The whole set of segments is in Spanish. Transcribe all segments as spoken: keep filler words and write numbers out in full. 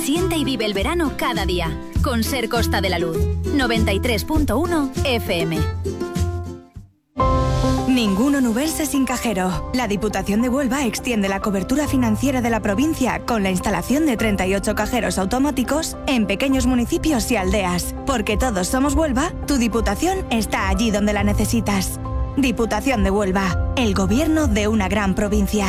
Siente y vive el verano cada día. Con Ser Costa de la Luz. noventa y tres punto uno F M. Ningún onubense sin cajero. La Diputación de Huelva extiende la cobertura financiera de la provincia con la instalación de treinta y ocho cajeros automáticos en pequeños municipios y aldeas. Porque todos somos Huelva, tu Diputación está allí donde la necesitas. Diputación de Huelva, el gobierno de una gran provincia.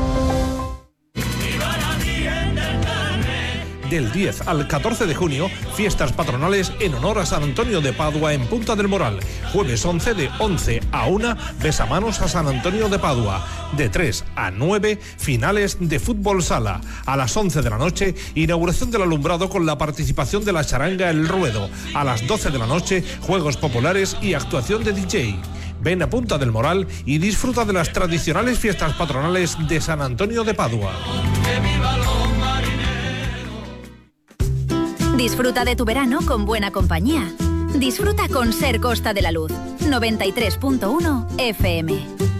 Del diez al catorce de junio, fiestas patronales en honor a San Antonio de Padua en Punta del Moral. Jueves once de once a una, besamanos a San Antonio de Padua. De tres a nueve, finales de fútbol sala. A las once de la noche, inauguración del alumbrado con la participación de la charanga El Ruedo. A las doce de la noche, juegos populares y actuación de D J. Ven a Punta del Moral y disfruta de las tradicionales fiestas patronales de San Antonio de Padua. Disfruta de tu verano con buena compañía. Disfruta con Ser Costa de la Luz. noventa y tres punto uno F M.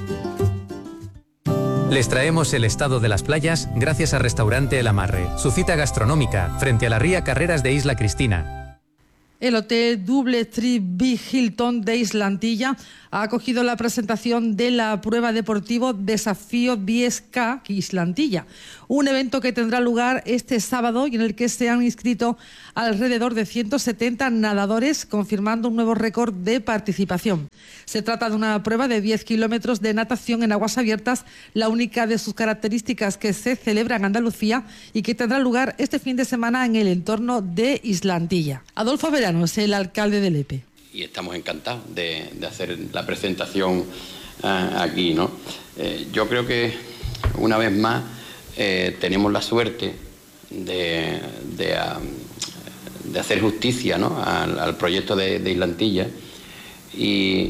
Les traemos el estado de las playas gracias a Restaurante El Amarre, su cita gastronómica frente a la ría Carreras de Isla Cristina. El hotel Doubletree Big Hilton de Islantilla ha acogido la presentación de la prueba deportivo Desafío diez K Islantilla, un evento que tendrá lugar este sábado y en el que se han inscrito alrededor de ciento setenta nadadores, confirmando un nuevo récord de participación. Se trata de una prueba de diez kilómetros de natación en aguas abiertas, la única de sus características que se celebra en Andalucía y que tendrá lugar este fin de semana en el entorno de Islantilla. Adolfo Verano es el alcalde de Lepe. Y estamos encantados de, de hacer la presentación uh, aquí, ¿no? Eh, yo creo que una vez más eh, tenemos la suerte de, de, uh, de hacer justicia, ¿no?, al, al proyecto de, de Islantilla y,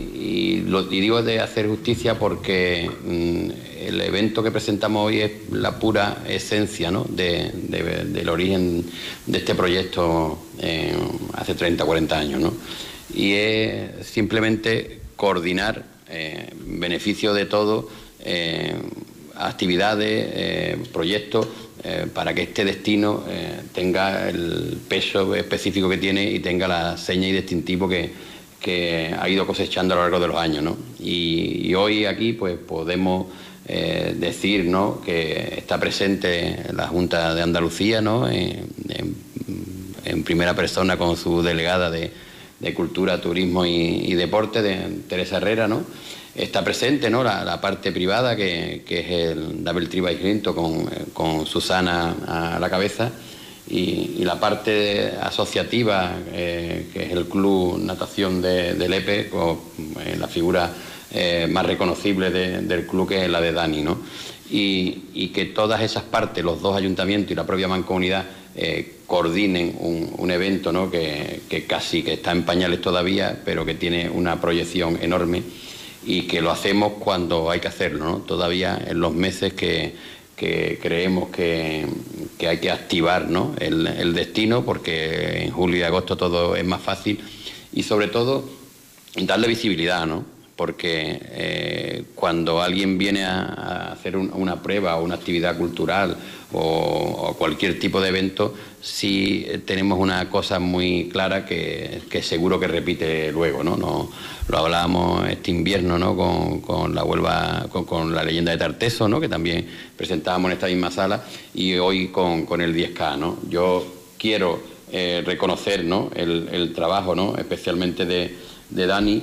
y, lo, y digo de hacer justicia porque mm, el evento que presentamos hoy es la pura esencia, ¿no?, de, de, del origen de este proyecto eh, hace treinta, cuarenta años, ¿no? Y es simplemente coordinar, eh, en beneficio de todo, eh, actividades, eh, proyectos, eh, para que este destino eh, tenga el peso específico que tiene y tenga la seña y distintivo que, que ha ido cosechando a lo largo de los años, ¿no? Y, y hoy aquí pues podemos eh, decir, ¿no?, que está presente la Junta de Andalucía, ¿no?, en, en, en primera persona con su delegada de de Cultura, Turismo y, y Deporte, de Teresa Herrera, ¿no? Está presente, ¿no?, la, la parte privada, que, que es el Doubletree Big Hilton con, con Susana a la cabeza, y, y la parte asociativa, eh, que es el Club Natación de, de Lepe, con eh, la figura eh, más reconocible de, del club, que es la de Dani, ¿no? Y, y que todas esas partes, los dos ayuntamientos y la propia mancomunidad, eh, coordinen un, un evento, ¿no?, que, que casi que está en pañales todavía, pero que tiene una proyección enorme, y que lo hacemos cuando hay que hacerlo, ¿no?, todavía en los meses que, que creemos que, que hay que activar, ¿no?, el, el destino, porque en julio y agosto todo es más fácil, y sobre todo darle visibilidad, ¿no?, porque eh, cuando alguien viene a, a hacer un, una prueba o una actividad cultural o, o cualquier tipo de evento, sí tenemos una cosa muy clara que, que seguro que repite luego, ¿no? No lo hablábamos este invierno, ¿no?, con, con la Huelva, con, con la leyenda de Tarteso, ¿no?, que también presentábamos en esta misma sala, y hoy con, con el diez K, ¿no? Yo quiero eh, reconocer, ¿no?, el, el trabajo, ¿no?, especialmente de, de Dani,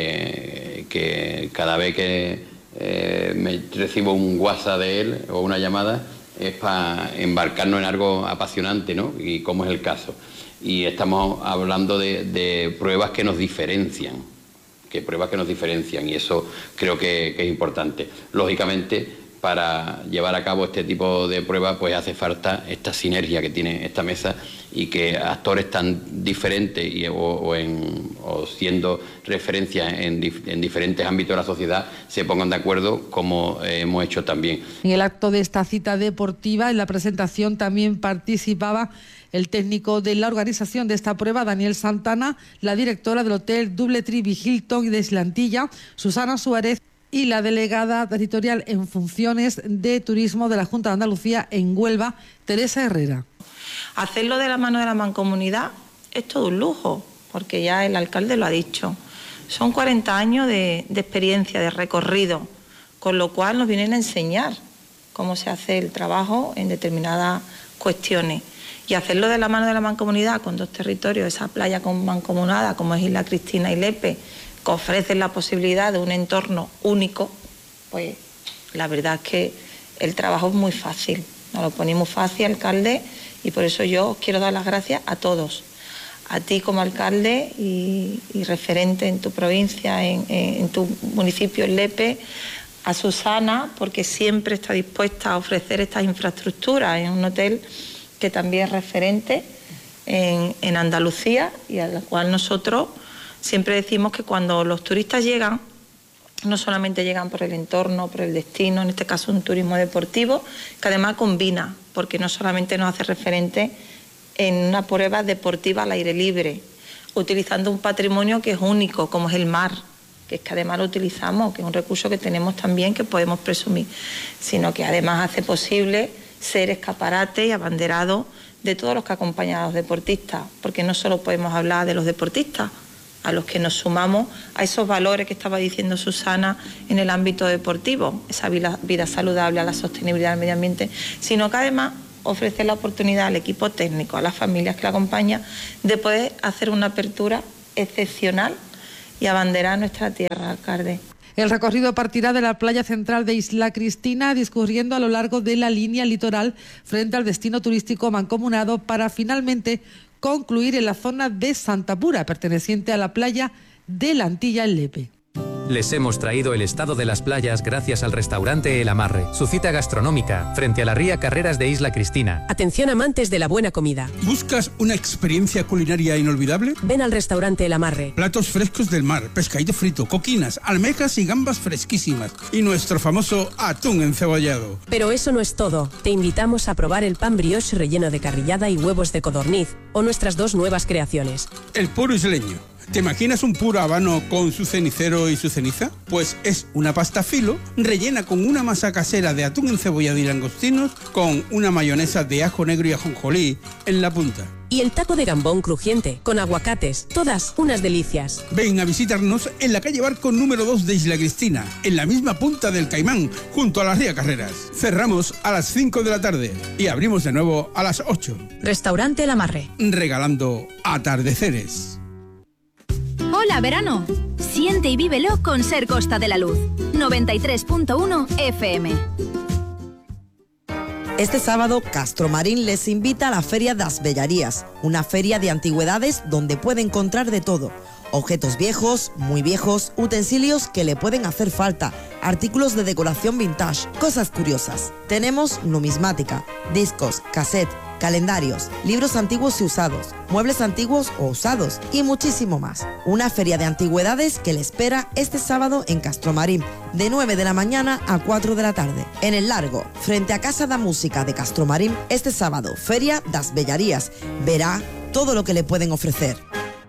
que, que cada vez que eh, me recibo un WhatsApp de él o una llamada es para embarcarnos en algo apasionante, ¿no?, y como es el caso. Y estamos hablando de, de pruebas que nos diferencian, que pruebas que nos diferencian, y eso creo que, que es importante. Lógicamente, para llevar a cabo este tipo de pruebas, pues hace falta esta sinergia que tiene esta mesa, y que actores tan diferentes y, o, o, en, o siendo referencias en, dif, en diferentes ámbitos de la sociedad se pongan de acuerdo, como eh, hemos hecho también. En el acto de esta cita deportiva, en la presentación también participaba el técnico de la organización de esta prueba, Daniel Santana, la directora del hotel Doubletree Big Hilton de Islantilla, Susana Suárez, y la delegada territorial en funciones de turismo de la Junta de Andalucía en Huelva, Teresa Herrera. Hacerlo de la mano de la Mancomunidad es todo un lujo, porque ya el alcalde lo ha dicho. Son cuarenta años de, de experiencia, de recorrido, con lo cual nos vienen a enseñar cómo se hace el trabajo en determinadas cuestiones. Y hacerlo de la mano de la Mancomunidad, con dos territorios, esa playa mancomunada como es Isla Cristina y Lepe, que ofrecen la posibilidad de un entorno único, pues la verdad es que el trabajo es muy fácil. Nos lo pone muy fácil, alcalde, y por eso yo quiero dar las gracias a todos. A ti como alcalde y, y referente en tu provincia, en, en tu municipio, en Lepe, a Susana, porque siempre está dispuesta a ofrecer estas infraestructuras en un hotel que también es referente en, en Andalucía y a la cual nosotros siempre decimos que cuando los turistas llegan, no solamente llegan por el entorno, por el destino, en este caso un turismo deportivo, que además combina, porque no solamente nos hace referente en una prueba deportiva al aire libre, utilizando un patrimonio que es único, como es el mar, que es que además lo utilizamos, que es un recurso que tenemos también que podemos presumir, sino que además hace posible ser escaparate y abanderado de todos los que acompañan a los deportistas, porque no solo podemos hablar de los deportistas, a los que nos sumamos a esos valores que estaba diciendo Susana en el ámbito deportivo, esa vida, vida saludable, a la sostenibilidad del medio ambiente, sino que además ofrece la oportunidad al equipo técnico, a las familias que la acompañan, de poder hacer una apertura excepcional y abanderar nuestra tierra, alcalde. El recorrido partirá de la playa central de Isla Cristina, discurriendo a lo largo de la línea litoral frente al destino turístico mancomunado, para finalmente concluir en la zona de Santa Pura, perteneciente a la playa de la Antilla en Lepe. Les hemos traído el estado de las playas gracias al restaurante El Amarre, su cita gastronómica frente a la ría Carreras de Isla Cristina. Atención amantes de la buena comida. ¿Buscas una experiencia culinaria inolvidable? Ven al restaurante El Amarre. Platos frescos del mar, pescadito frito, coquinas, almejas y gambas fresquísimas y nuestro famoso atún encebollado. Pero eso no es todo. Te invitamos a probar el pan brioche relleno de carrillada y huevos de codorniz o nuestras dos nuevas creaciones. El puro isleño. ¿Te imaginas un puro habano con su cenicero y su ceniza? Pues es una pasta filo rellena con una masa casera de atún encebollado y langostinos con una mayonesa de ajo negro y ajonjolí en la punta. Y el taco de gambón crujiente, con aguacates, todas unas delicias. Ven a visitarnos en la calle Barco número dos de Isla Cristina, en la misma punta del Caimán, junto a la ría Carreras. Cerramos a las cinco de la tarde y abrimos de nuevo a las ocho. Restaurante El Amarre. Regalando atardeceres. Hola, verano. Siente y vívelo con Ser Costa de la Luz. noventa y tres punto uno F M. Este sábado, Castromarín les invita a la Feria das Bellarías, una feria de antigüedades donde puede encontrar de todo. Objetos viejos, muy viejos, utensilios que le pueden hacer falta, artículos de decoración vintage, cosas curiosas. Tenemos numismática, discos, cassette, calendarios, libros antiguos y usados, muebles antiguos o usados y muchísimo más. Una feria de antigüedades que le espera este sábado en Castromarín, de nueve de la mañana a cuatro de la tarde. En el Largo, frente a Casa da Música de Castromarín, este sábado, Feria das Bellarías. Verá todo lo que le pueden ofrecer.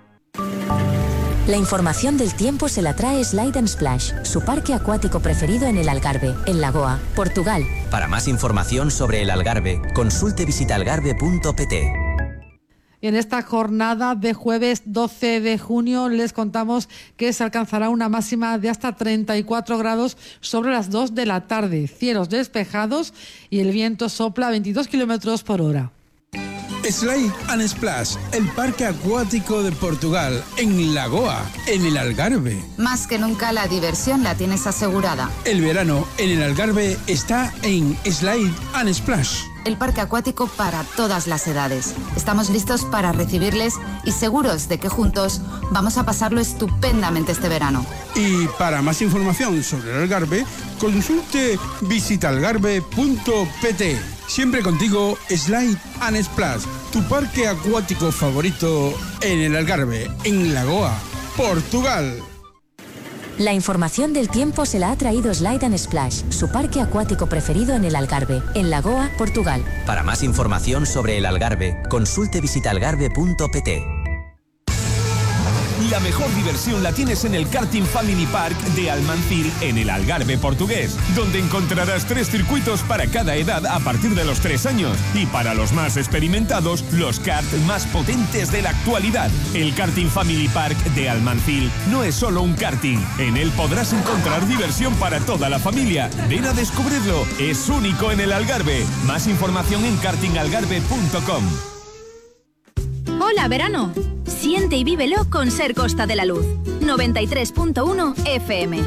La información del tiempo se la trae Slide and Splash, su parque acuático preferido en el Algarve, en Lagoa, Portugal. Para más información sobre el Algarve, consulte visitalgarve punto p t. En esta jornada de jueves doce de junio les contamos que se alcanzará una máxima de hasta treinta y cuatro grados sobre las dos de la tarde. Cielos despejados y el viento sopla a veintidós kilómetros por hora. Slide and Splash, el parque acuático de Portugal, en Lagoa, en el Algarve. Más que nunca la diversión la tienes asegurada. El verano en el Algarve está en Slide and Splash. El parque acuático para todas las edades. Estamos listos para recibirles y seguros de que juntos vamos a pasarlo estupendamente este verano. Y para más información sobre el Algarve, consulte visitalgarve punto p t. Siempre contigo, Slide and Splash, tu parque acuático favorito en el Algarve, en Lagoa, Portugal. La información del tiempo se la ha traído Slide and Splash, su parque acuático preferido en el Algarve, en Lagoa, Portugal. Para más información sobre el Algarve, consulte visitalgarve punto p t. La mejor diversión la tienes en el Karting Family Park de Almancil, en el Algarve portugués, donde encontrarás tres circuitos para cada edad a partir de los tres años y para los más experimentados, los karts más potentes de la actualidad. El Karting Family Park de Almancil no es solo un karting, en él podrás encontrar diversión para toda la familia. Ven a descubrirlo, es único en el Algarve. Más información en karting algarve punto com. Hola, verano. Siente y vívelo con Ser Costa de la Luz. noventa y tres punto uno F M.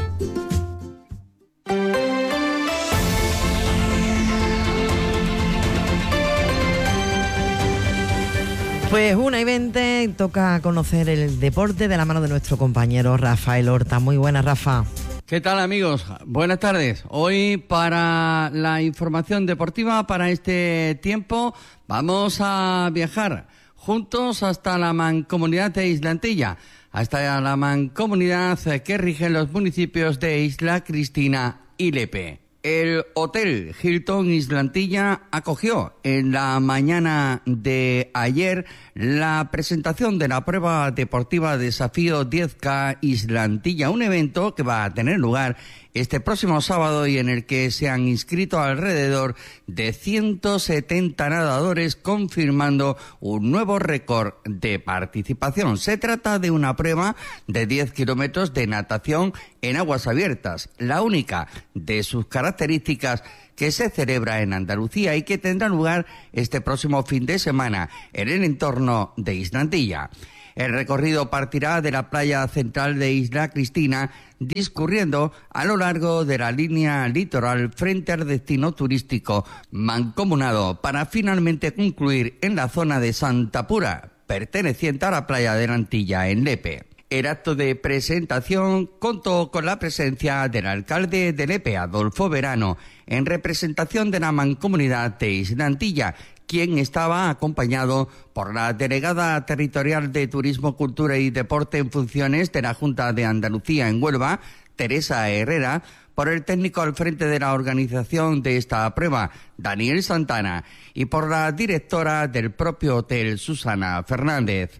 Pues una y veinte, toca conocer el deporte de la mano de nuestro compañero Rafael Horta. Muy buenas, Rafa. ¿Qué tal, amigos? Buenas tardes. Hoy, para la información deportiva, para este tiempo, vamos a viajar juntos hasta la mancomunidad de Islantilla, hasta la mancomunidad que rige los municipios de Isla Cristina y Lepe. El Hotel Hilton Islantilla acogió en la mañana de ayer la presentación de la prueba deportiva Desafío diez K Islantilla, un evento que va a tener lugar este próximo sábado y en el que se han inscrito alrededor de ciento setenta nadadores, confirmando un nuevo récord de participación. Se trata de una prueba de diez kilómetros de natación en aguas abiertas, la única de sus características que se celebra en Andalucía y que tendrá lugar este próximo fin de semana en el entorno de Islantilla. El recorrido partirá de la playa central de Isla Cristina, discurriendo a lo largo de la línea litoral frente al destino turístico mancomunado, para finalmente concluir en la zona de Santa Pura, perteneciente a la playa de la Antilla, en Lepe. El acto de presentación contó con la presencia del alcalde de Lepe, Adolfo Verano, en representación de la mancomunidad de Islantilla, quien estaba acompañado por la delegada territorial de Turismo, Cultura y Deporte en funciones de la Junta de Andalucía en Huelva, Teresa Herrera, por el técnico al frente de la organización de esta prueba, Daniel Santana, y por la directora del propio hotel, Susana Fernández.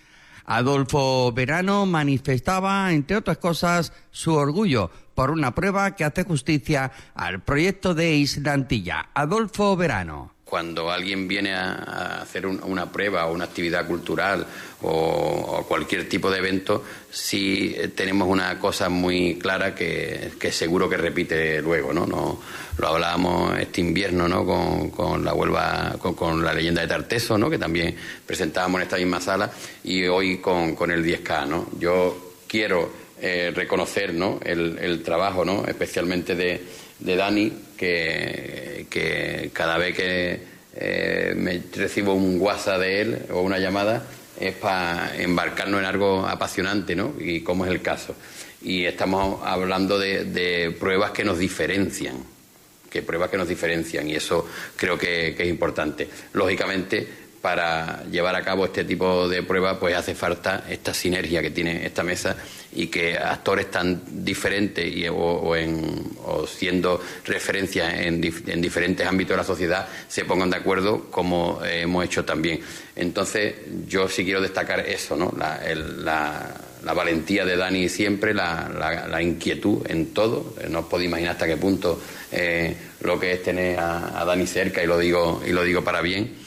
Adolfo Verano manifestaba, entre otras cosas, su orgullo por una prueba que hace justicia al proyecto de Islantilla. Adolfo Verano. Cuando alguien viene a hacer un, una prueba o una actividad cultural o, o cualquier tipo de evento, sí tenemos una cosa muy clara que, que seguro que repite luego, ¿no? No lo hablábamos este invierno, ¿no? Con, con la Huelva, con, con la leyenda de Tarteso, ¿no? Que también presentábamos en esta misma sala, y hoy con, con el diez K, ¿no? Yo quiero eh, reconocer, ¿no? el, el trabajo, ¿no? Especialmente de, de Dani, que, que cada vez que eh, me recibo un WhatsApp de él o una llamada es para embarcarnos en algo apasionante, ¿no? Y como es el caso. Y estamos hablando de, de pruebas que nos diferencian, que pruebas que nos diferencian, y eso creo que, que es importante. Lógicamente, para llevar a cabo este tipo de pruebas, pues hace falta esta sinergia que tiene esta mesa y que actores tan diferentes y, o, o, en, o siendo referencias en, dif, en diferentes ámbitos de la sociedad se pongan de acuerdo, como eh, hemos hecho también. Entonces, yo sí quiero destacar eso, ¿no? La, el, la, la valentía de Dani siempre, la, la, la inquietud en todo. No os podéis imaginar hasta qué punto eh, lo que es tener a, a Dani cerca, y lo digo, y lo digo para bien.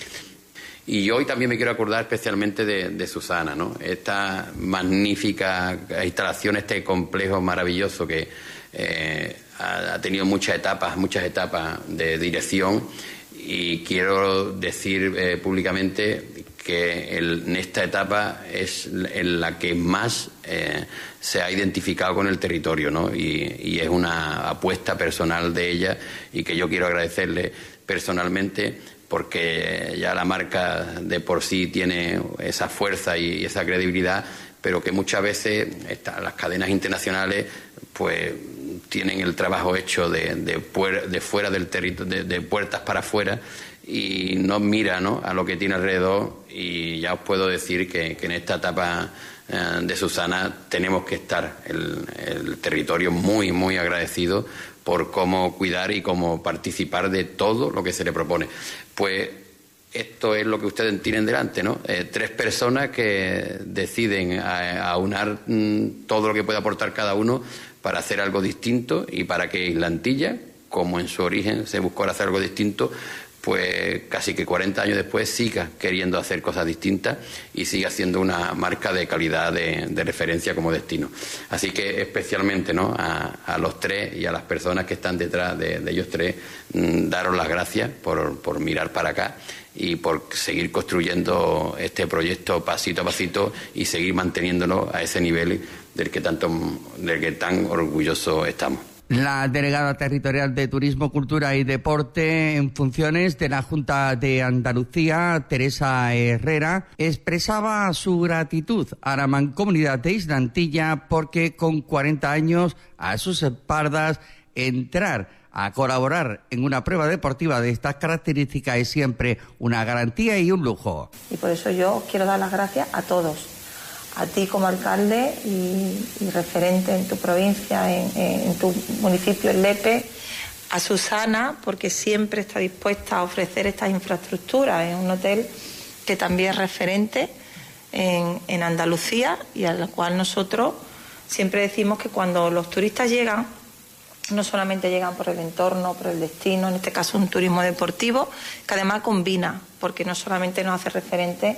Y hoy también me quiero acordar especialmente de, de Susana, ¿no? Esta magnífica instalación, este complejo maravilloso que eh, ha, ha tenido muchas etapas, muchas etapas de dirección, y quiero decir eh, públicamente que el, en esta etapa es en la que más eh, se ha identificado con el territorio, ¿no? Y, y es una apuesta personal de ella, y que yo quiero agradecerle personalmente, porque ya la marca de por sí tiene esa fuerza y esa credibilidad, pero que muchas veces esta, las cadenas internacionales pues tienen el trabajo hecho de, de, puer, de fuera del territorio, de, de puertas para afuera, y no mira, ¿no?, a lo que tiene alrededor. Y ya os puedo decir que, que en esta etapa eh, de Susana tenemos que estar el, el territorio muy, muy agradecido por cómo cuidar y cómo participar de todo lo que se le propone. Pues esto es lo que ustedes tienen delante, ¿no? Eh, tres personas que deciden aunar mmm, todo lo que puede aportar cada uno para hacer algo distinto y para que Islantilla, como en su origen se buscó hacer algo distinto, pues casi que cuarenta años después siga queriendo hacer cosas distintas y siga siendo una marca de calidad de, de referencia como destino. Así que especialmente, ¿no?, a, a los tres y a las personas que están detrás de, de ellos tres, mmm, daros las gracias por, por mirar para acá y por seguir construyendo este proyecto pasito a pasito y seguir manteniéndolo a ese nivel del que tanto, del que tan orgullosos estamos. La delegada territorial de Turismo, Cultura y Deporte en funciones de la Junta de Andalucía, Teresa Herrera, expresaba su gratitud a la Mancomunidad de Islantilla porque con cuarenta años a sus espaldas, entrar a colaborar en una prueba deportiva de estas características es siempre una garantía y un lujo. Y por eso yo quiero dar las gracias a todos. A ti como alcalde y, y referente en tu provincia, en, en tu municipio, en Lepe, a Susana, porque siempre está dispuesta a ofrecer estas infraestructuras. Es un hotel que también es referente en, en Andalucía y al cual nosotros siempre decimos que cuando los turistas llegan, no solamente llegan por el entorno, por el destino, en este caso un turismo deportivo, que además combina, porque no solamente nos hace referente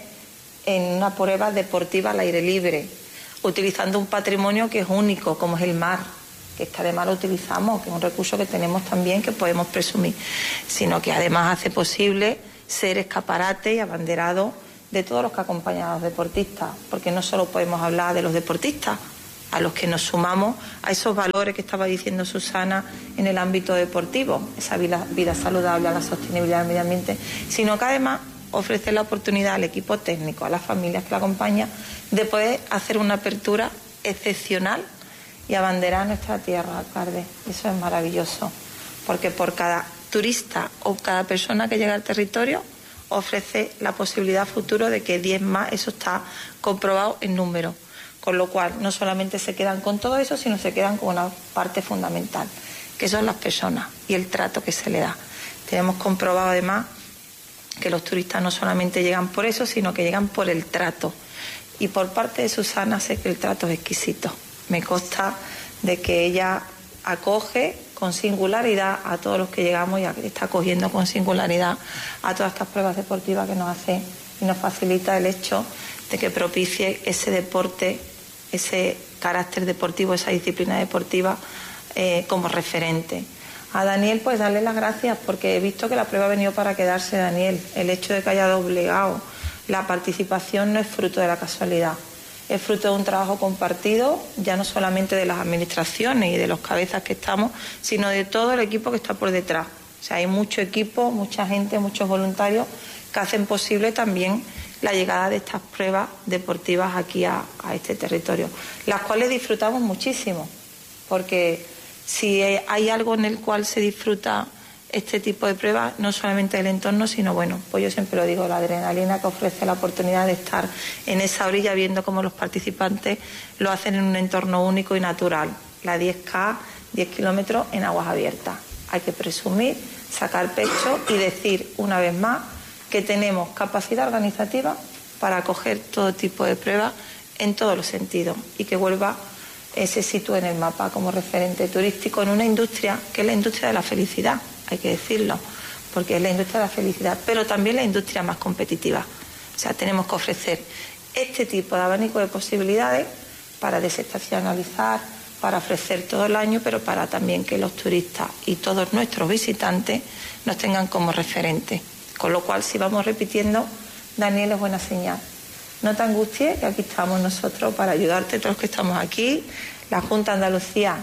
en una prueba deportiva al aire libre, utilizando un patrimonio que es único, como es el mar, que es que además lo utilizamos, que es un recurso que tenemos también que podemos presumir, sino que además hace posible ser escaparate y abanderado de todos los que acompañan a los deportistas, porque no solo podemos hablar de los deportistas, a los que nos sumamos a esos valores que estaba diciendo Susana en el ámbito deportivo, esa vida, vida saludable, a la sostenibilidad del medio ambiente, sino que además ofrecer la oportunidad al equipo técnico, a las familias que la acompañan, de poder hacer una apertura excepcional y abanderar nuestra tierra, alcalde. Eso es maravilloso, porque por cada turista o cada persona que llega al territorio ofrece la posibilidad futuro de que diez más, eso está comprobado en número, con lo cual no solamente se quedan con todo eso, sino se quedan con una parte fundamental, que son las personas y el trato que se le da. Tenemos comprobado además que los turistas no solamente llegan por eso, sino que llegan por el trato. Y por parte de Susana sé que el trato es exquisito. Me consta de que ella acoge con singularidad a todos los que llegamos y está acogiendo con singularidad a todas estas pruebas deportivas que nos hace y nos facilita el hecho de que propicie ese deporte, ese carácter deportivo, esa disciplina deportiva eh, como referente. A Daniel, pues darle las gracias porque he visto que la prueba ha venido para quedarse, Daniel. El hecho de que haya doblegado la participación no es fruto de la casualidad, es fruto de un trabajo compartido, ya no solamente de las administraciones y de los cabezas que estamos, sino de todo el equipo que está por detrás. O sea, hay mucho equipo, mucha gente, muchos voluntarios que hacen posible también la llegada de estas pruebas deportivas aquí a, a este territorio, las cuales disfrutamos muchísimo, porque si hay algo en el cual se disfruta este tipo de pruebas, no solamente del entorno, sino, bueno, pues yo siempre lo digo, la adrenalina que ofrece la oportunidad de estar en esa orilla viendo cómo los participantes lo hacen en un entorno único y natural. La diez K, diez kilómetros en aguas abiertas. Hay que presumir, sacar pecho y decir una vez más que tenemos capacidad organizativa para acoger todo tipo de pruebas en todos los sentidos y que vuelva eh, se sitúe en el mapa como referente turístico en una industria que es la industria de la felicidad, hay que decirlo, porque es la industria de la felicidad, pero también la industria más competitiva. O sea, tenemos que ofrecer este tipo de abanico de posibilidades para desestacionalizar, para ofrecer todo el año, pero para también que los turistas y todos nuestros visitantes nos tengan como referente. Con lo cual, si vamos repitiendo, Daniel, es buena señal. No te angusties, que aquí estamos nosotros para ayudarte, todos los que estamos aquí. La Junta de Andalucía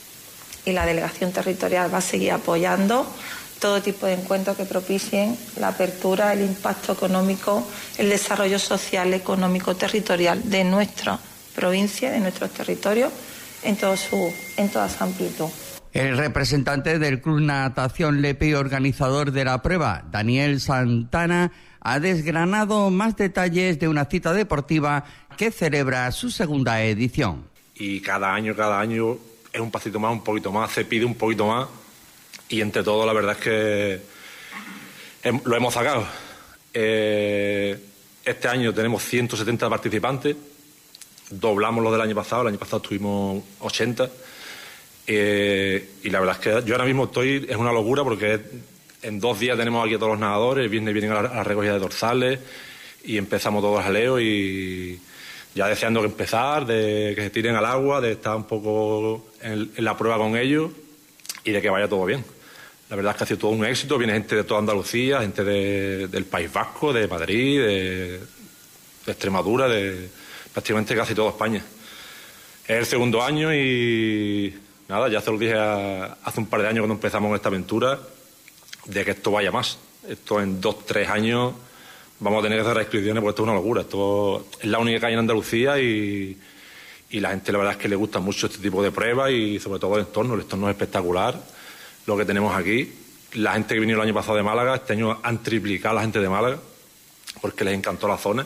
y la Delegación Territorial va a seguir apoyando todo tipo de encuentros que propicien la apertura, el impacto económico, el desarrollo social, económico, territorial de nuestra provincia, de nuestros territorios, en, todo su, en toda su amplitud. El representante del Club Natación Lepe y organizador de la prueba, Daniel Santana, ha desgranado más detalles de una cita deportiva que celebra su segunda edición. Y cada año, cada año es un pasito más, un poquito más, se pide un poquito más y entre todo la verdad es que lo hemos sacado. Eh, este año tenemos ciento setenta participantes, doblamos lo del año pasado, el año pasado tuvimos ochenta. Eh, y la verdad es que yo ahora mismo estoy, es una locura porque en dos días tenemos aquí a todos los nadadores, el viernes vienen a la, a la recogida de dorsales y empezamos todos los jaleos y ya deseando que empezar, de que se tiren al agua, de estar un poco en, en la prueba con ellos y de que vaya todo bien. La verdad es que ha sido todo un éxito, viene gente de toda Andalucía, gente de, del País Vasco, de Madrid, de, de Extremadura, de prácticamente casi toda España. Es el segundo año y nada, ya se lo dije a, hace un par de años cuando empezamos esta aventura, de que esto vaya más. Esto en dos, tres años vamos a tener que hacer inscripciones porque esto es una locura. Esto es la única que hay en Andalucía y, y la gente la verdad es que le gusta mucho este tipo de pruebas y sobre todo el entorno. El entorno es espectacular, lo que tenemos aquí. La gente que vino el año pasado de Málaga, este año han triplicado la gente de Málaga porque les encantó la zona.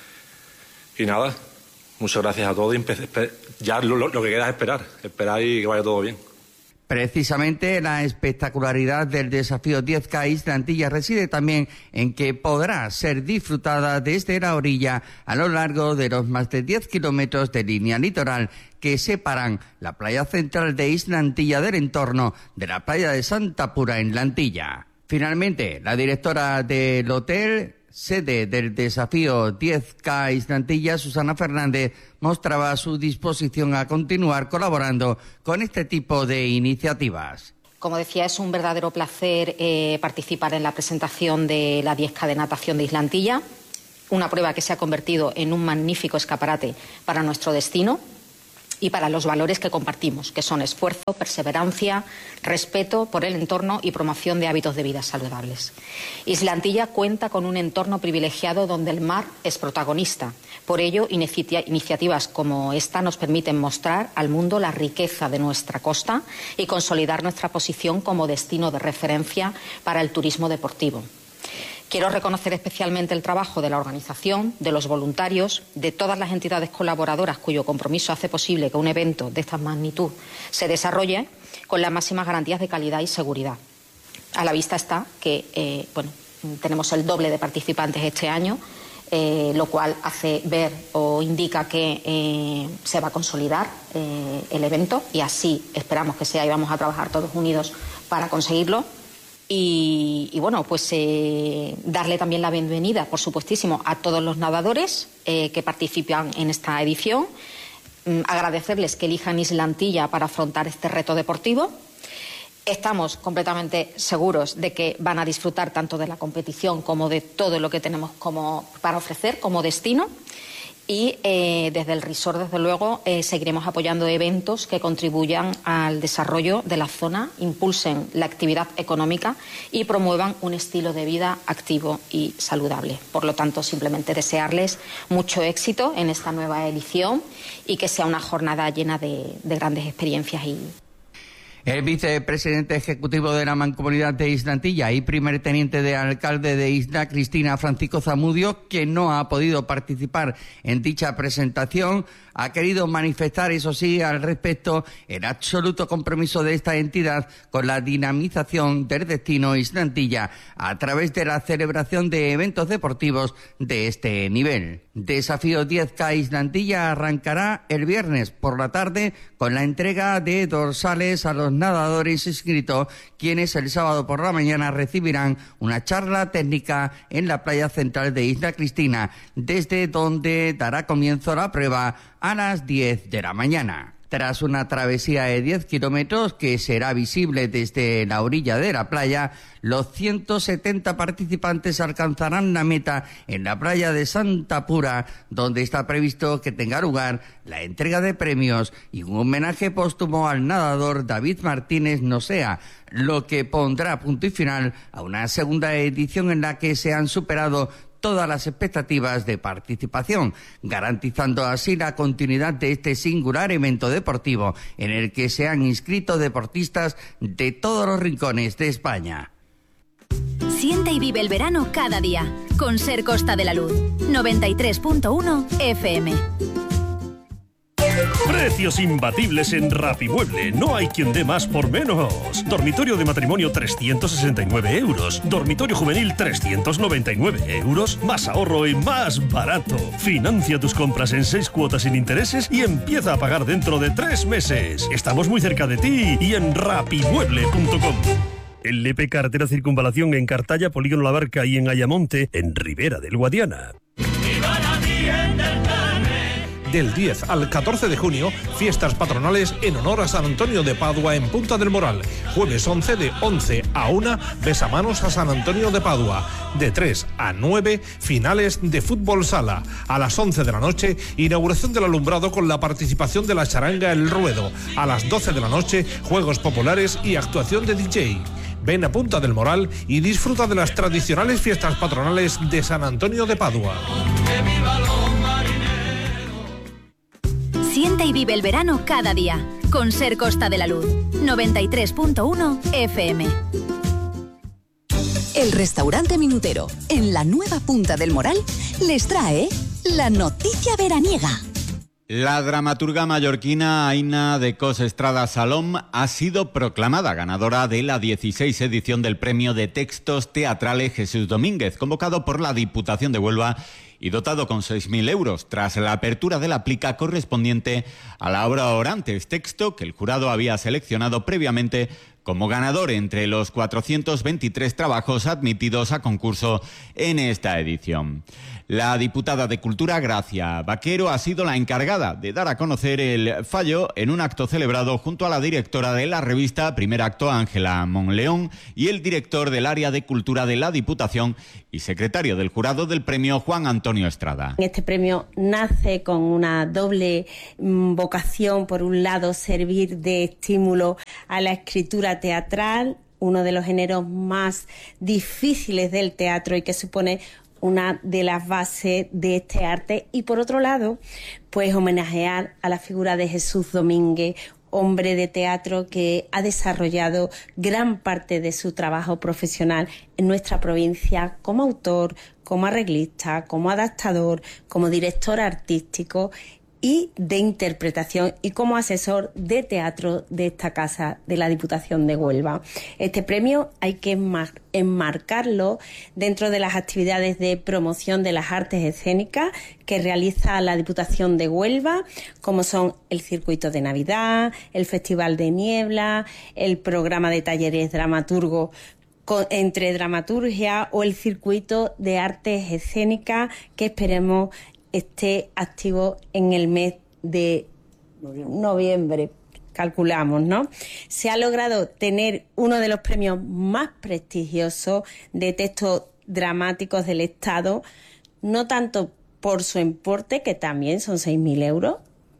Y nada, muchas gracias a todos y ya lo, lo, lo que queda es esperar, esperar y que vaya todo bien. Precisamente la espectacularidad del desafío diez K Isla Antilla reside también en que podrá ser disfrutada desde la orilla a lo largo de los más de diez kilómetros de línea litoral que separan la playa central de Isla Antilla del entorno de la playa de Santa Pura en La Antilla. Finalmente, la directora del hotel, sede del desafío diez K Isla Antilla, Susana Fernández, mostraba su disposición a continuar colaborando con este tipo de iniciativas. Como decía, es un verdadero placer eh, participar en la presentación de la diez K de natación de Isla Antilla, una prueba que se ha convertido en un magnífico escaparate para nuestro destino y para los valores que compartimos, que son esfuerzo, perseverancia, respeto por el entorno y promoción de hábitos de vida saludables. Isla Antilla cuenta con un entorno privilegiado donde el mar es protagonista. Por ello, inicia- iniciativas como esta nos permiten mostrar al mundo la riqueza de nuestra costa y consolidar nuestra posición como destino de referencia para el turismo deportivo. Quiero reconocer especialmente el trabajo de la organización, de los voluntarios, de todas las entidades colaboradoras cuyo compromiso hace posible que un evento de esta magnitud se desarrolle con las máximas garantías de calidad y seguridad. A la vista está que eh, bueno, tenemos el doble de participantes este año, eh, lo cual hace ver o indica que eh, se va a consolidar eh, el evento y así esperamos que sea y vamos a trabajar todos unidos para conseguirlo. Y, y bueno, pues eh, darle también la bienvenida, por supuestísimo, a todos los nadadores eh, que participan en esta edición. Mm, agradecerles que elijan Isla Antilla para afrontar este reto deportivo. Estamos completamente seguros de que van a disfrutar tanto de la competición como de todo lo que tenemos como para ofrecer como destino. Y eh, desde el resort, desde luego, eh, seguiremos apoyando eventos que contribuyan al desarrollo de la zona, impulsen la actividad económica y promuevan un estilo de vida activo y saludable. Por lo tanto, simplemente desearles mucho éxito en esta nueva edición y que sea una jornada llena de, de grandes experiencias y El vicepresidente ejecutivo de la Mancomunidad de Isla Antilla y primer teniente de alcalde de Isla Cristina, Francisco Zamudio, que no ha podido participar en dicha presentación, ha querido manifestar, eso sí, al respecto, el absoluto compromiso de esta entidad con la dinamización del destino Isla Antilla a través de la celebración de eventos deportivos de este nivel. Desafío diez K Isla Antilla arrancará el viernes por la tarde con la entrega de dorsales a los nadadores inscritos, quienes el sábado por la mañana recibirán una charla técnica en la playa central de Isla Cristina, desde donde dará comienzo la prueba a las diez de la mañana. Tras una travesía de diez kilómetros que será visible desde la orilla de la playa, los ciento setenta participantes alcanzarán la meta en la playa de Santa Pura, donde está previsto que tenga lugar la entrega de premios y un homenaje póstumo al nadador David Martínez Nosea, lo que pondrá punto y final a una segunda edición en la que se han superado todas las expectativas de participación, garantizando así la continuidad de este singular evento deportivo en el que se han inscrito deportistas de todos los rincones de España. Siente y vive el verano cada día con Ser Costa de la Luz. noventa y tres punto uno F M. Precios imbatibles en Rapimueble. No hay quien dé más por menos. Dormitorio de matrimonio trescientos sesenta y nueve euros. Dormitorio juvenil trescientos noventa y nueve euros. Más ahorro y más barato. Financia tus compras en seis cuotas sin intereses y empieza a pagar dentro de tres meses. Estamos muy cerca de ti y en rapimueble punto com. L P Carretera Circunvalación en Cartaya, Polígono La Barca y en Ayamonte, en Ribera del Guadiana. Del diez al catorce de junio, fiestas patronales en honor a San Antonio de Padua en Punta del Moral. Jueves once de once a una, besamanos a San Antonio de Padua. De tres a nueve, finales de fútbol sala. A las once de la noche, inauguración del alumbrado con la participación de la charanga El Ruedo. A las doce de la noche, juegos populares y actuación de D J. Ven a Punta del Moral y disfruta de las tradicionales fiestas patronales de San Antonio de Padua. Siente y vive el verano cada día. Con Ser Costa de la Luz. noventa y tres punto uno F M. El restaurante Minutero, en la nueva Punta del Moral, les trae la noticia veraniega. La dramaturga mallorquina Aina de Cos Estrada Salom ha sido proclamada ganadora de la dieciséis edición del Premio de Textos Teatrales Jesús Domínguez, convocado por la Diputación de Huelva y dotado con seis mil euros, tras la apertura de la plica correspondiente a la obra Orantes, texto que el jurado había seleccionado previamente como ganador entre los cuatrocientos veintitrés trabajos admitidos a concurso en esta edición. La diputada de Cultura, Gracia Vaquero, ha sido la encargada de dar a conocer el fallo en un acto celebrado junto a la directora de la revista Primer Acto, Ángela Monleón, y el director del área de Cultura de la Diputación y secretario del jurado del premio, Juan Antonio Estrada. Este premio nace con una doble vocación: por un lado, servir de estímulo a la escritura teatral, uno de los géneros más difíciles del teatro y que supone una de las bases de este arte, y por otro lado, pues homenajear a la figura de Jesús Domínguez, hombre de teatro que ha desarrollado gran parte de su trabajo profesional en nuestra provincia como autor, como arreglista, como adaptador, como director artístico y de interpretación, y como asesor de teatro de esta casa de la Diputación de Huelva. Este premio hay que enmarcarlo dentro de las actividades de promoción de las artes escénicas que realiza la Diputación de Huelva, como son el Circuito de Navidad, el Festival de Niebla, el programa de talleres dramaturgos entre dramaturgia o el Circuito de Artes Escénicas, que esperemos esté activo en el mes de noviembre, calculamos, ¿no? Se ha logrado tener uno de los premios más prestigiosos de textos dramáticos del Estado, no tanto por su importe, que también son seis mil euros,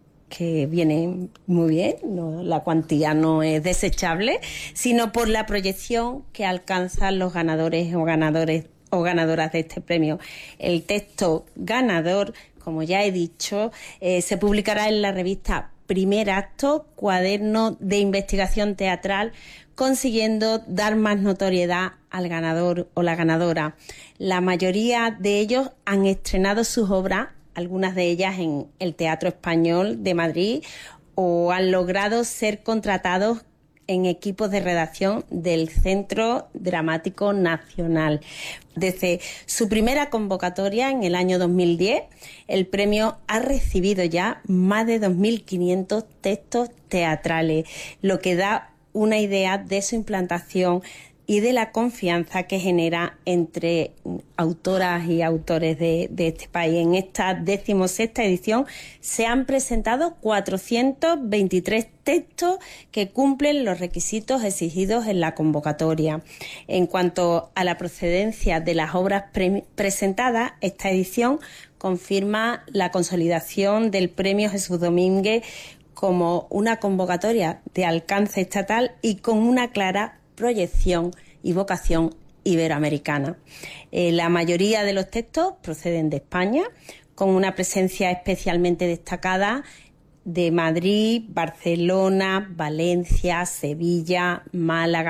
que viene muy bien, no, la cuantía no es desechable, sino por la proyección que alcanzan los ganadores o ganadores o ganadoras de este premio. El texto ganador, como ya he dicho, eh, se publicará en la revista Primer Acto, cuaderno de investigación teatral, consiguiendo dar más notoriedad al ganador o la ganadora. La mayoría de ellos han estrenado sus obras, algunas de ellas en el Teatro Español de Madrid, o han logrado ser contratados en equipos de redacción del Centro Dramático Nacional. Desde su primera convocatoria en el año dos mil diez, el premio ha recibido ya más de dos mil quinientos textos teatrales, lo que da una idea de su implantación y de la confianza que genera entre autoras y autores de, de este país. En esta decimosexta edición se han presentado cuatrocientos veintitrés textos que cumplen los requisitos exigidos en la convocatoria. En cuanto a la procedencia de las obras pre- presentadas, esta edición confirma la consolidación del Premio Jesús Domínguez como una convocatoria de alcance estatal y con una clara proyección y vocación iberoamericana. Eh, la mayoría de los textos proceden de España, con una presencia especialmente destacada de Madrid, Barcelona, Valencia, Sevilla, Málaga,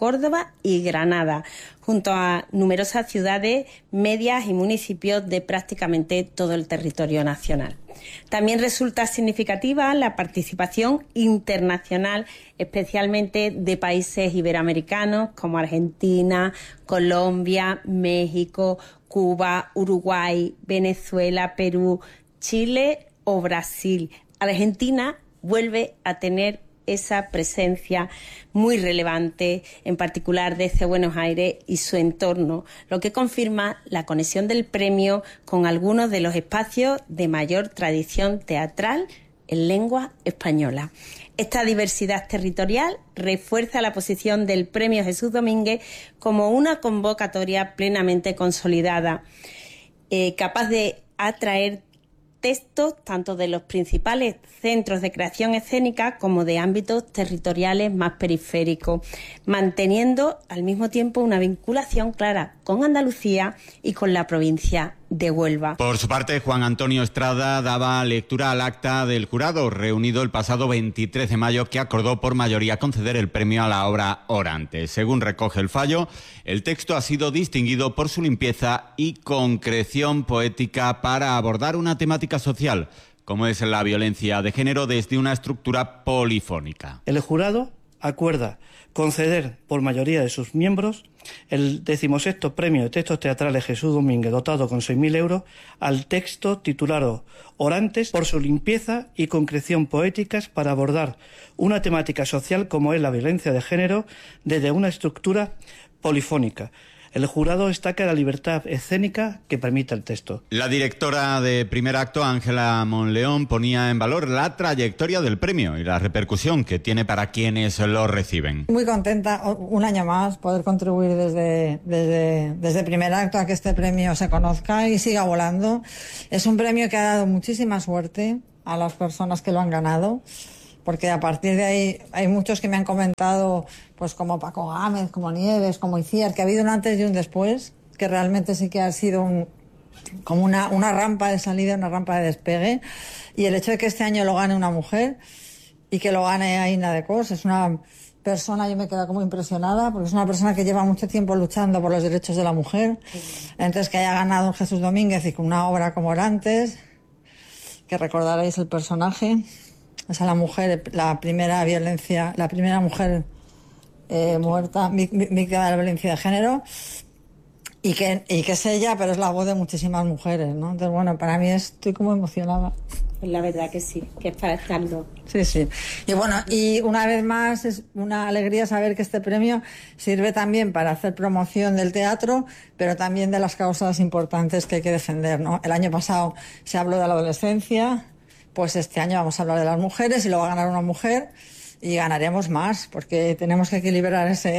Córdoba y Granada, junto a numerosas ciudades medias y municipios de prácticamente todo el territorio nacional. También resulta significativa la participación internacional, especialmente de países iberoamericanos como Argentina, Colombia, México, Cuba, Uruguay, Venezuela, Perú, Chile o Brasil. Argentina vuelve a tener esa presencia muy relevante, en particular desde Buenos Aires y su entorno, lo que confirma la conexión del premio con algunos de los espacios de mayor tradición teatral en lengua española. Esta diversidad territorial refuerza la posición del Premio Jesús Domínguez como una convocatoria plenamente consolidada, eh, capaz de atraer textos tanto de los principales centros de creación escénica como de ámbitos territoriales más periféricos, manteniendo al mismo tiempo una vinculación clara con Andalucía y con la provincia de Huelva. Por su parte, Juan Antonio Estrada daba lectura al acta del jurado reunido el pasado veintitrés de mayo, que acordó por mayoría conceder el premio a la obra Orantes. Según recoge el fallo, el texto ha sido distinguido por su limpieza y concreción poética para abordar una temática social, como es la violencia de género, desde una estructura polifónica. El jurado acuerda conceder por mayoría de sus miembros el decimosexto Premio de Textos Teatrales Jesús Domínguez, dotado con seis mil euros, al texto titulado Orantes, por su limpieza y concreción poéticas para abordar una temática social como es la violencia de género desde una estructura polifónica. El jurado destaca la libertad escénica que permite el texto. La directora de primer acto, Ángela Monleón, ponía en valor la trayectoria del premio y la repercusión que tiene para quienes lo reciben. Muy contenta, un año más, poder contribuir desde, desde, desde primer acto a que este premio se conozca y siga volando. Es un premio que ha dado muchísima suerte a las personas que lo han ganado, porque a partir de ahí hay muchos que me han comentado, pues como Paco Gámez, como Nieves, como Iciar, que ha habido un antes y un después, que realmente sí que ha sido un, como una, una rampa de salida, una rampa de despegue. Y el hecho de que este año lo gane una mujer y que lo gane Aina de Cos, es una persona, yo me quedo como impresionada, porque es una persona que lleva mucho tiempo luchando por los derechos de la mujer. Entonces, que haya ganado Jesús Domínguez y con una obra como Orantes, que recordaréis el personaje. Es a la mujer, la primera violencia, la primera mujer eh, muerta, víctima de la violencia de género, y que, y que es ella, pero es la voz de muchísimas mujeres, ¿no? Entonces, bueno, para mí estoy como emocionada. Pues la verdad que sí, que es para estarlo. Sí, sí. Y bueno, y una vez más es una alegría saber que este premio sirve también para hacer promoción del teatro, pero también de las causas importantes que hay que defender, ¿no? El año pasado se habló de la adolescencia. Pues este año vamos a hablar de las mujeres y lo va a ganar una mujer y ganaremos más, porque tenemos que equilibrar ese,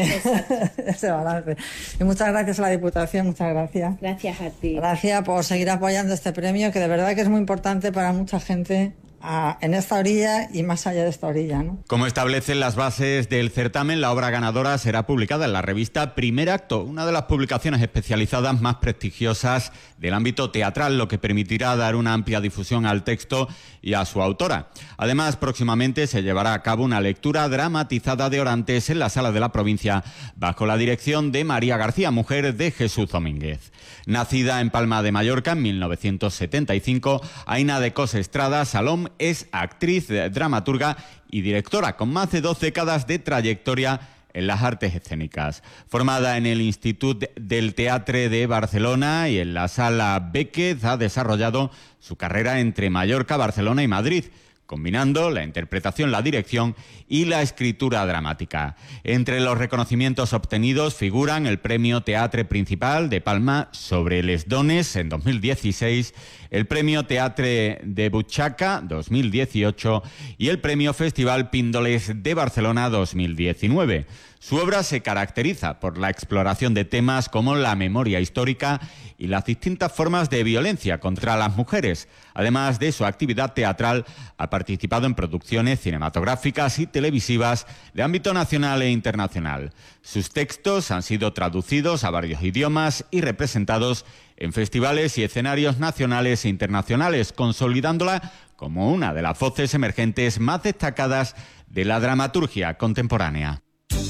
ese balance. Y muchas gracias a la Diputación, muchas gracias. Gracias a ti. Gracias por seguir apoyando este premio, que de verdad que es muy importante para mucha gente a, en esta orilla y más allá de esta orilla, ¿no? Como establecen las bases del certamen, la obra ganadora será publicada en la revista Primer Acto, una de las publicaciones especializadas más prestigiosas del ámbito teatral, lo que permitirá dar una amplia difusión al texto y a su autora. Además, próximamente se llevará a cabo una lectura dramatizada de Orantes en la Sala de la Provincia, bajo la dirección de María García, mujer de Jesús Domínguez. Nacida en Palma de Mallorca en mil novecientos setenta y cinco, Aina de Cos Estrada Salom es actriz, dramaturga y directora con más de dos décadas de trayectoria en las artes escénicas. Formada en el Institut del Teatre de Barcelona y en la Sala Béquez, ha desarrollado su carrera entre Mallorca, Barcelona y Madrid, combinando la interpretación, la dirección y la escritura dramática. Entre los reconocimientos obtenidos figuran el Premio Teatre Principal de Palma sobre les Dones en dos mil dieciséis, el Premio Teatre de Butxaca dos mil dieciocho y el Premio Festival Píndoles de Barcelona dos mil diecinueve. Su obra se caracteriza por la exploración de temas como la memoria histórica y las distintas formas de violencia contra las mujeres. Además de su actividad teatral, ha participado en producciones cinematográficas y televisivas de ámbito nacional e internacional. Sus textos han sido traducidos a varios idiomas y representados en festivales y escenarios nacionales e internacionales, consolidándola como una de las voces emergentes más destacadas de la dramaturgia contemporánea.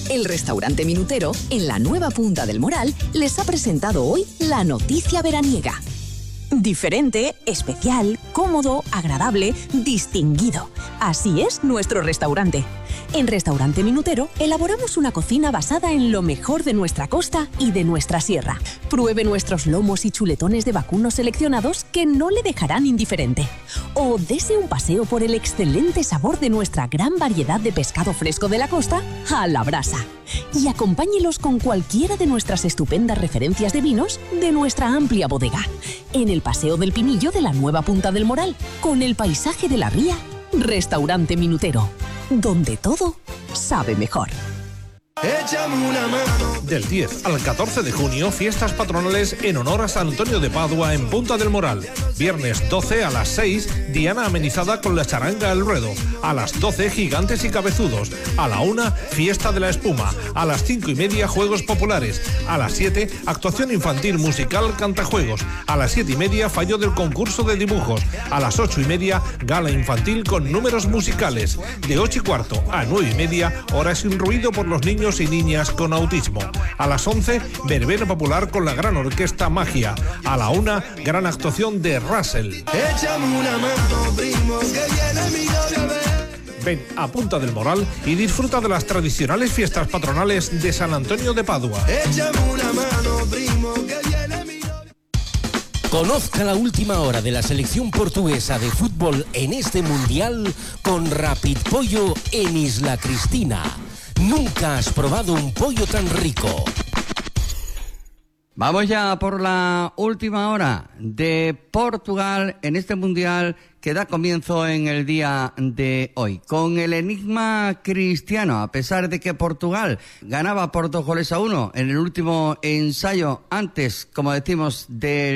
El restaurante Minutero, en la nueva Punta del Moral, les ha presentado hoy la noticia veraniega. Diferente, especial, cómodo, agradable, distinguido. Así es nuestro restaurante. En Restaurante Minutero elaboramos una cocina basada en lo mejor de nuestra costa y de nuestra sierra. Pruebe nuestros lomos y chuletones de vacuno seleccionados que no le dejarán indiferente. O dese un paseo por el excelente sabor de nuestra gran variedad de pescado fresco de la costa a la brasa. Y acompáñelos con cualquiera de nuestras estupendas referencias de vinos de nuestra amplia bodega. En el Paseo del Pinillo de la nueva Punta del Moral, con el paisaje de la ría, Restaurante Minutero, donde todo sabe mejor. Del diez al catorce de junio, fiestas patronales en honor a San Antonio de Padua en Punta del Moral. Viernes doce a las seis, diana amenizada con la charanga El Ruedo. A las doce, gigantes y cabezudos. A la una, fiesta de la espuma. A las cinco y media, juegos populares. A las siete, actuación infantil musical Cantajuegos. A las siete y media, fallo del concurso de dibujos. A las ocho y media, gala infantil con números musicales. De ocho y cuarto a nueve y media, hora sin ruido por los niños y niñas con autismo. A las once, verbena popular con la gran orquesta Magia. A la una, gran actuación de Russell. Échame una mano, primo, que viene mi novia. Ven a Punta del Moral y disfruta de las tradicionales fiestas patronales de San Antonio de Padua. Échame una mano, primo, que viene mi novia. Conozca la última hora de la selección portuguesa de fútbol en este mundial con Rapid Pollo en Isla Cristina. Nunca has probado un pollo tan rico. Vamos ya por la última hora de Portugal en este mundial que da comienzo en el día de hoy. Con el enigma Cristiano, a pesar de que Portugal ganaba por dos goles a uno en el último ensayo antes, como decimos,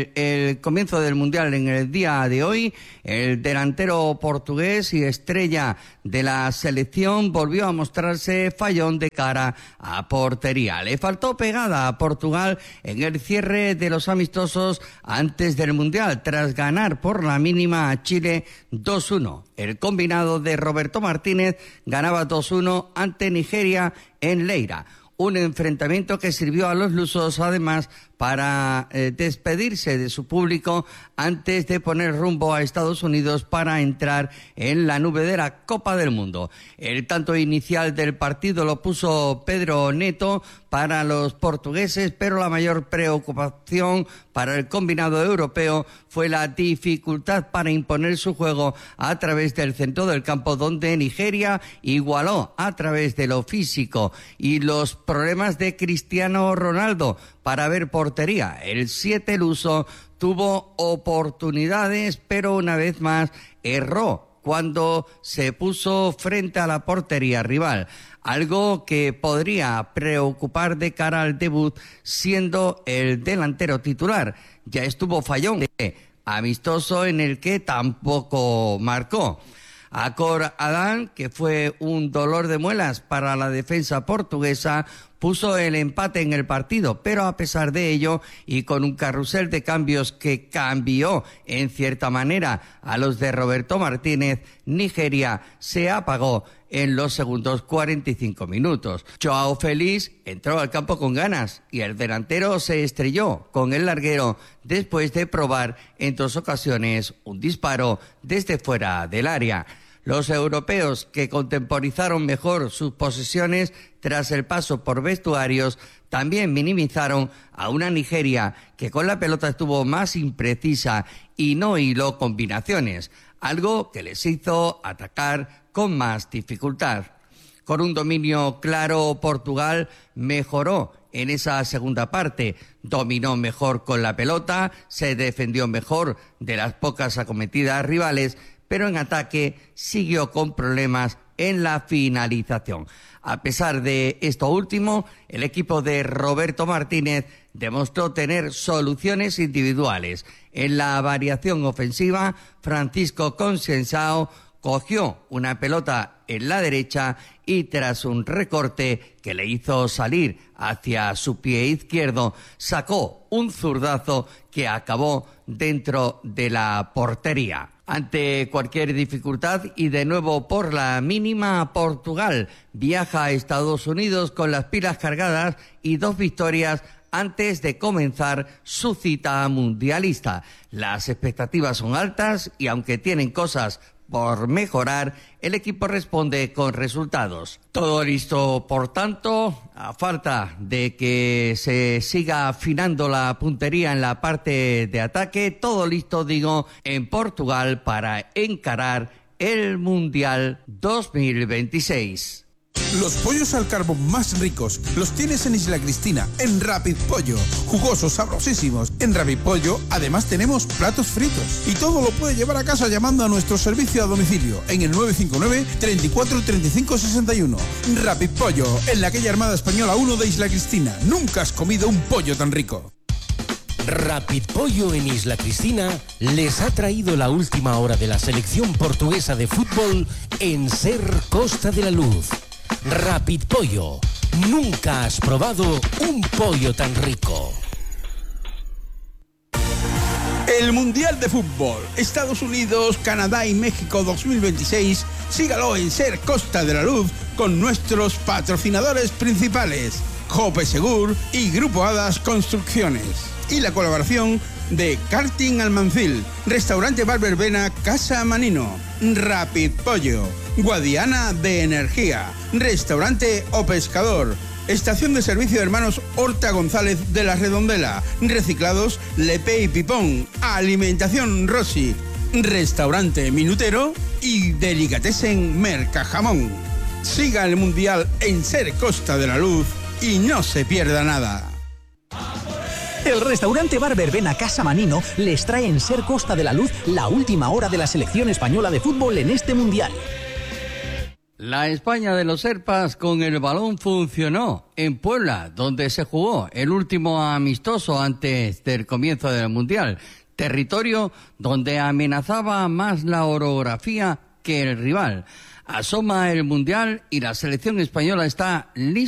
del comienzo del mundial en el día de hoy, el delantero portugués y estrella de la selección volvió a mostrarse fallón de cara a portería. Le faltó pegada a Portugal en el cierre de los amistosos antes del mundial, tras ganar por la mínima a Chile dos uno. El combinado de Roberto Martínez ganaba dos uno ante Nigeria en Leira. Un enfrentamiento que sirvió a los lusos además para eh, despedirse de su público antes de poner rumbo a Estados Unidos para entrar en la nube de la Copa del Mundo. El tanto inicial del partido lo puso Pedro Neto para los portugueses, pero la mayor preocupación para el combinado europeo fue la dificultad para imponer su juego a través del centro del campo, donde Nigeria igualó a través de lo físico y los problemas de Cristiano Ronaldo para ver portería. El siete luso tuvo oportunidades, pero una vez más erró cuando se puso frente a la portería rival, algo que podría preocupar de cara al debut siendo el delantero titular. Ya estuvo fallón de amistoso en el que tampoco marcó. Acor Adán, que fue un dolor de muelas para la defensa portuguesa, puso el empate en el partido, pero a pesar de ello y con un carrusel de cambios que cambió en cierta manera a los de Roberto Martínez, Nigeria se apagó en los segundos cuarenta y cinco minutos. Joao Félix entró al campo con ganas y el delantero se estrelló con el larguero después de probar en dos ocasiones un disparo desde fuera del área. Los europeos, que contemporizaron mejor sus posesiones tras el paso por vestuarios, también minimizaron a una Nigeria que con la pelota estuvo más imprecisa y no hiló combinaciones, algo que les hizo atacar con más dificultad. Con un dominio claro, Portugal mejoró en esa segunda parte, dominó mejor con la pelota, se defendió mejor de las pocas acometidas rivales, pero en ataque siguió con problemas en la finalización. A pesar de esto último, el equipo de Roberto Martínez demostró tener soluciones individuales. En la variación ofensiva, Francisco Conceição cogió una pelota en la derecha y tras un recorte que le hizo salir hacia su pie izquierdo, sacó un zurdazo que acabó dentro de la portería. ante cualquier dificultad y de nuevo por la mínima Portugal viaja a Estados Unidos con las pilas cargadas y dos victorias antes de comenzar su cita mundialista. Las expectativas son altas y aunque tienen cosas por mejorar, el equipo responde con resultados. Todo listo, por tanto, a falta de que se siga afinando la puntería en la parte de ataque, todo listo, digo, en Portugal para encarar el Mundial dos mil veintiséis. Los pollos al carbón más ricos los tienes en Isla Cristina, en Rapid Pollo. Jugosos, sabrosísimos. En Rapid Pollo, además, tenemos platos fritos. Y todo lo puede llevar a casa llamando a nuestro servicio a domicilio en el nueve cinco nueve, treinta y cuatro, treinta y cinco, sesenta y uno. Rapid Pollo, en la calle Armada Española uno de Isla Cristina. Nunca has comido un pollo tan rico. Rapid Pollo en Isla Cristina les ha traído la última hora de la selección portuguesa de fútbol en Ser Costa de la Luz. Rapid Pollo. Nunca has probado un pollo tan rico. El Mundial de Fútbol, Estados Unidos, Canadá y México dos mil veintiséis, sígalo en Ser Costa de la Luz con nuestros patrocinadores principales, Jope Segur y Grupo Hadas Construcciones. Y la colaboración de Karting Almancil, Restaurante Bar Verbena Casa Manino, Rapid Pollo, Guadiana de Energía, Restaurante O Pescador, Estación de Servicio de Hermanos Horta González de la Redondela, Reciclados Lepe y Pipón, Alimentación Rossi, Restaurante Minutero y Delicatessen Mercajamón. Siga el Mundial en Ser Costa de la Luz y no se pierda nada. El restaurante Bar Verbena Casa Manino les trae en Ser Costa de la Luz la última hora de la selección española de fútbol en este Mundial. La España de los Serpas con el balón funcionó en Puebla, donde se jugó el último amistoso antes del comienzo del Mundial. Territorio donde amenazaba más la orografía que el rival. Asoma el Mundial y la selección española está lista